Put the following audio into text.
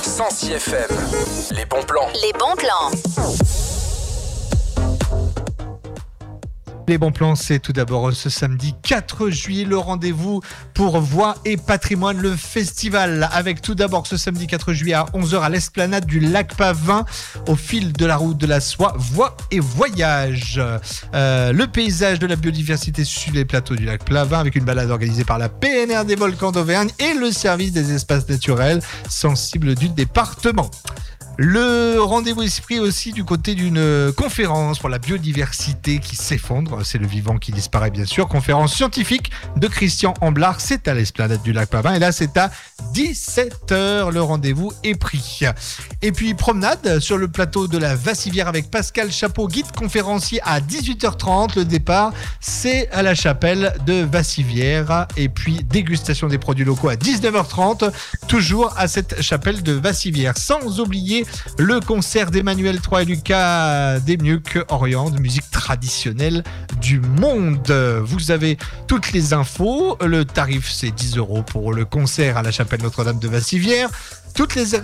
106 FM. Les bons plans. Les bons plans. Les bons plans, c'est tout d'abord ce samedi 4 juillet, le rendez-vous pour Voix et Patrimoine, le festival, avec tout d'abord ce samedi 4 juillet à 11h à l'esplanade du lac Pavin, au fil de la route de la soie, Voix et Voyage. Le paysage de la biodiversité sur les plateaux du lac Pavin, avec une balade organisée par la PNR des volcans d'Auvergne et le service des espaces naturels sensibles du département. Le rendez-vous est pris aussi du côté d'une conférence pour la biodiversité qui s'effondre. C'est le vivant qui disparaît, bien sûr. Conférence scientifique de Christian Amblard. C'est à l'esplanade du lac Pavin. Et là, c'est à 17h. Le rendez-vous est pris. Et puis, promenade sur le plateau de la Vassivière avec Pascal Chapeau, guide conférencier à 18h30. Le départ, c'est à la chapelle de Vassivière. Et puis, dégustation des produits locaux à 19h30. Toujours à cette chapelle de Vassivière. Sans oublier le concert d'Emmanuel III et Lucas Demieuk, Orient, de musique traditionnelle du monde. Vous avez toutes les infos. Le tarif, c'est 10 € pour le concert à la chapelle Notre-Dame de Vassivière. Toutes les